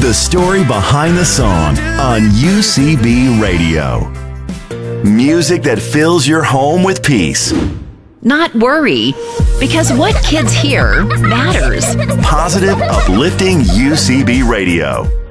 The story behind the song on UCB Radio. Music that fills your home with peace. Not worry, because what kids hear matters. Positive, uplifting UCB Radio.